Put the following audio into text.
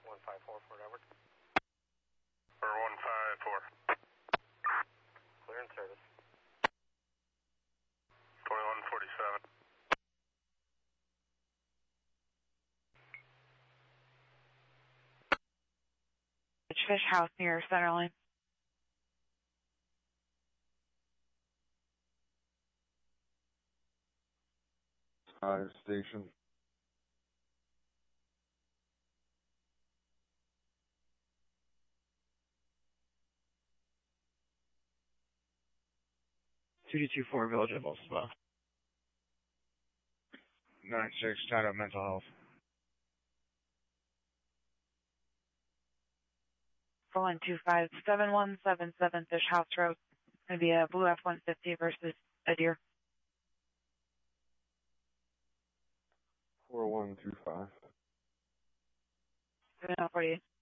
154 Fort Edward. Or 154. Clear in service. 2147. Fish House near Centerline. Fire station. $224 Village of Balsamo. 96 Shadow Mental Health. 41257177 Fish House Road. Going to be a Blue F-150 versus a Deer. 4125. 748.